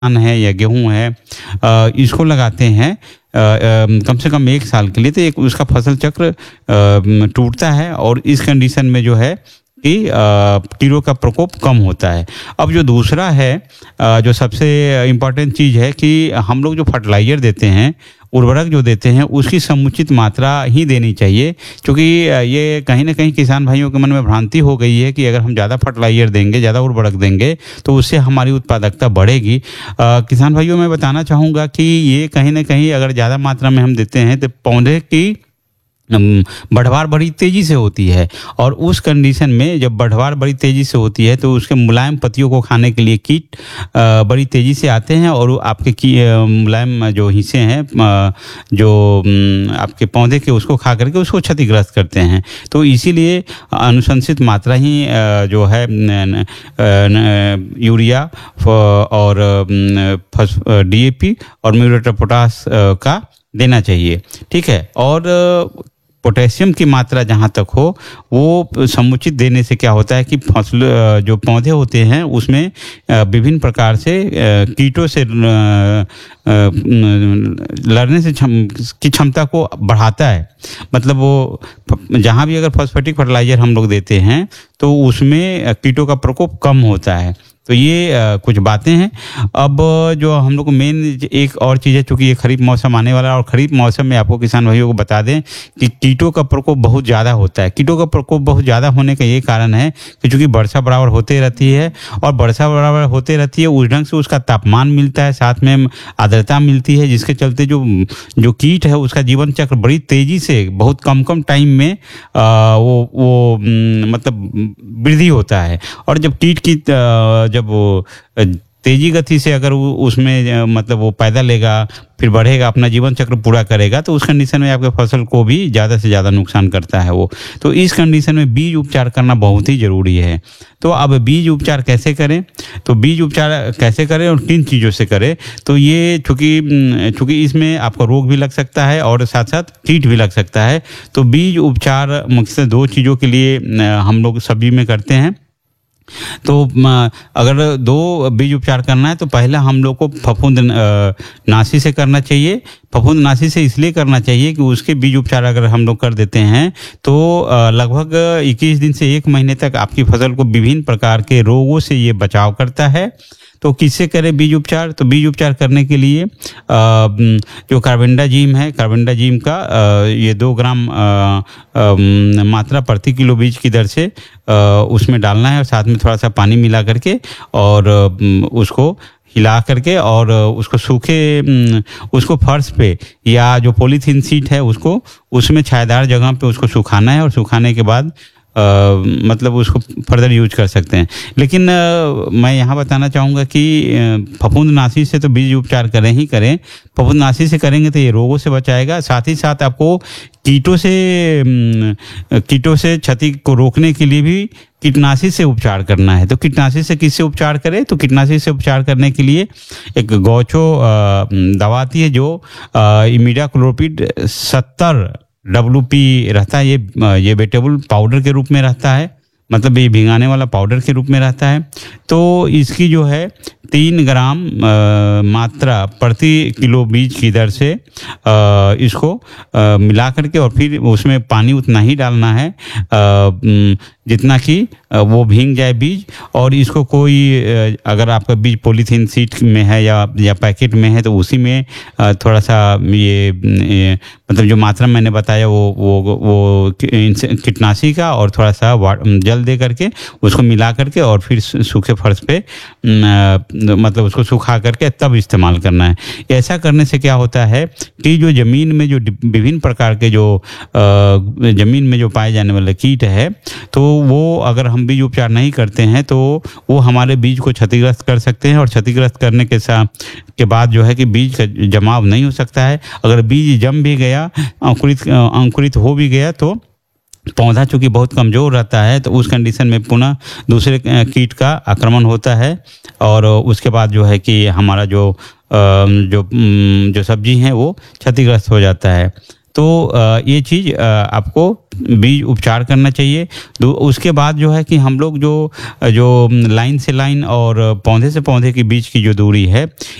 धान है या गेहूँ है, इसको लगाते हैं कम से कम 1 साल के लिए, तो एक उसका फसल चक्र टूटता है और इस कंडीशन में जो है कि कीड़ों का प्रकोप कम होता है। अब जो दूसरा है, जो सबसे इम्पोर्टेंट चीज़ है कि हम लोग जो फर्टिलाइज़र देते हैं, उर्वरक जो देते हैं, उसकी समुचित मात्रा ही देनी चाहिए, क्योंकि ये कहीं ना कहीं किसान भाइयों के मन में भ्रांति हो गई है कि अगर हम ज़्यादा फर्टिलाइज़र देंगे, ज़्यादा उर्वरक देंगे तो उससे हमारी उत्पादकता बढ़ेगी। किसान भाइयों मैं बताना चाहूँगा कि ये कहीं ना कहीं अगर ज़्यादा मात्रा में हम देते हैं तो पौधे की बढ़वार बड़ी तेज़ी से होती है, और उस कंडीशन में जब बढ़वार बड़ी तेज़ी से होती है तो उसके मुलायम पत्तियों को खाने के लिए कीट बड़ी तेज़ी से आते हैं और आपके मुलायम जो हिस्से हैं, जो आपके पौधे के, उसको खा करके उसको क्षतिग्रस्त करते हैं। तो इसीलिए अनुशंसित मात्रा ही जो है यूरिया और DAP और म्यूरेट ऑफ पोटाश का देना चाहिए, ठीक है। और पोटेशियम की मात्रा जहाँ तक हो वो समुचित देने से क्या होता है कि फसल जो पौधे होते हैं उसमें विभिन्न प्रकार से कीटों से लड़ने से की क्षमता को बढ़ाता है। मतलब वो जहाँ भी अगर फॉस्फेटिक फर्टिलाइजर हम लोग देते हैं तो उसमें कीटों का प्रकोप कम होता है। तो ये कुछ बातें हैं। अब जो हम लोग को मेन एक और चीज़ है, चूँकि ये खरीफ मौसम आने वाला है और खरीफ मौसम में आपको किसान भाइयों को बता दें कि कीटों का प्रकोप बहुत ज़्यादा होता है। कीटों का प्रकोप बहुत ज़्यादा होने का ये कारण है कि चूँकि वर्षा बराबर होते रहती है, और वर्षा बराबर होते रहती है उस ढंग से उसका तापमान मिलता है, साथ में आर्द्रता मिलती है, जिसके चलते जो कीट है उसका जीवन चक्र बड़ी तेज़ी से बहुत कम टाइम में वो मतलब वृद्धि होता है। और जब कीट की जब वो तेजी गति से अगर उसमें मतलब वो पैदा लेगा, फिर बढ़ेगा, अपना जीवन चक्र पूरा करेगा, तो उस कंडीशन में आपके फसल को भी ज़्यादा से ज़्यादा नुकसान करता है वो। तो इस कंडीशन में बीज उपचार करना बहुत ही ज़रूरी है। तो अब बीज उपचार कैसे करें, तो बीज उपचार कैसे करें और किन चीज़ों से करें, तो ये चूँकि इसमें आपको रोग भी लग सकता है और साथ साथ कीट भी लग सकता है। तो बीज उपचार मुख्यतः 2 चीज़ों के लिए हम लोग सब्जी में करते हैं। तो अगर 2 बीज उपचार करना है तो पहला हम लोग को फफूंद नाशी से करना चाहिए। फफूंद नाशी से इसलिए करना चाहिए कि उसके बीज उपचार अगर हम लोग कर देते हैं तो लगभग 21 दिन से 1 महीने तक आपकी फसल को विभिन्न प्रकार के रोगों से ये बचाव करता है। तो किससे करें बीज उपचार, तो बीज उपचार करने के लिए जो कार्बेंडाजिम है, कार्बेंडाजिम का ये 2 ग्राम मात्रा प्रति किलो बीज की दर से उसमें डालना है, और साथ में थोड़ा सा पानी मिला करके और उसको हिला करके और उसको फर्श पे या जो पॉलीथीन सीट है उसको उसमें छायादार जगह पे उसको सुखाना है, और सुखाने के बाद मतलब उसको फर्दर यूज कर सकते हैं। लेकिन मैं यहाँ बताना चाहूँगा कि फफूंदनाशी से तो बीज उपचार करें ही करें। फफूंदनाशी से करेंगे तो ये रोगों से बचाएगा, साथ ही साथ आपको कीटों से क्षति को रोकने के लिए भी कीटनाशी से उपचार करना है। तो कीटनाशी से किससे उपचार करें, तो कीटनाशी से उपचार करने के लिए एक गौचो दवा आती है जो इमिडाक्लोपिड 70 WP रहता है। ये वेटेबल पाउडर के रूप में रहता है, मतलब ये भिंगाने वाला पाउडर के रूप में रहता है। तो इसकी जो है 3 ग्राम मात्रा प्रति किलो बीज की दर से इसको मिला करके और फिर उसमें पानी उतना ही डालना है जितना कि वो भींग जाए बीज। और इसको कोई अगर आपका बीज पॉलीथीन सीट में है या पैकेट में है तो उसी में थोड़ा सा ये मतलब जो मात्रा मैंने बताया वो कीटनाशी का और थोड़ा सा जल दे करके उसको मिला करके और फिर सूखे फर्श पे मतलब उसको सुखा करके तब इस्तेमाल करना है। ऐसा करने से क्या होता है कि जो ज़मीन में जो विभिन्न प्रकार के जो ज़मीन में जो पाए जाने वाले कीट है, तो वो अगर हम बीज उपचार नहीं करते हैं तो वो हमारे बीज को क्षतिग्रस्त कर सकते हैं, और क्षतिग्रस्त करने के बाद जो है कि बीज का जमाव नहीं हो सकता है। अगर बीज जम भी गया, अंकुरित हो भी गया, तो पौधा चूँकि बहुत कमज़ोर रहता है तो उस कंडीशन में पुनः दूसरे कीट का आक्रमण होता है, और उसके बाद जो है कि हमारा जो सब्जी है वो क्षतिग्रस्त हो जाता है। तो ये चीज़ आपको बीज उपचार करना चाहिए। तो उसके बाद जो है कि हम लोग जो जो लाइन से लाइन और पौधे से पौधे के बीच की जो दूरी है